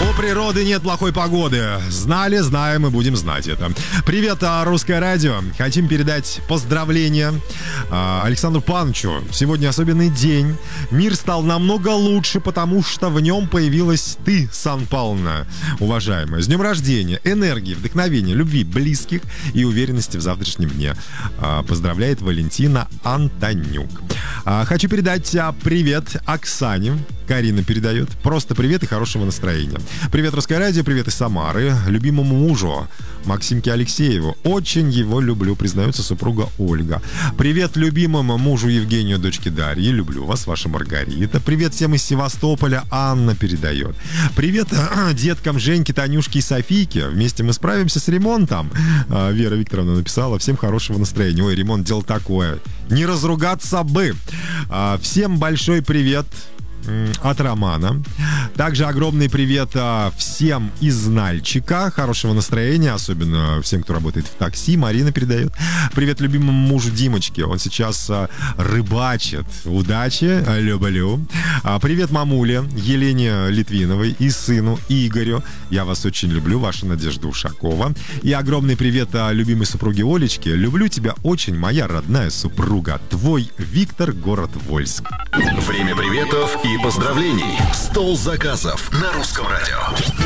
У природы нет плохой погоды. Знали, знаем и будем знать это. Привет, Русское радио. Хотим передать поздравления Александру Павловичу. Сегодня особенный день. Мир стал намного лучше, потому что в нем появилась ты, Сан Павловна, уважаемая. С днем рождения, энергии, вдохновения, любви, близких и уверенности в завтрашнем дне. Поздравляет Валентина Антонюк. Хочу передать привет Оксане. Карина передает. Просто привет и хорошего настроения. Привет, Русское радио, привет из Самары. Любимому мужу Максимке Алексееву. Очень его люблю, признается супруга Ольга. Привет любимому мужу Евгению, дочке Дарье. Люблю вас, ваша Маргарита. Привет всем из Севастополя. Анна передает. Привет деткам Женьке, Танюшке и Софийке. Вместе мы справимся с ремонтом. Вера Викторовна написала. Всем хорошего настроения. Ой, ремонт дело такое. Не разругаться бы. Всем большой привет от Романа. Также огромный привет всем из Нальчика. Хорошего настроения, особенно всем, кто работает в такси. Марина передает. Привет любимому мужу Димочке. Он сейчас рыбачит. Удачи. Люблю. Привет мамуле Елене Литвиновой и сыну Игорю. Я вас очень люблю. Ваша Надежда Ушакова. И огромный привет любимой супруге Олечке. Люблю тебя очень, моя родная супруга. Твой Виктор, город Вольск. Время приветов и поздравлений. Стол заказов на Русском радио.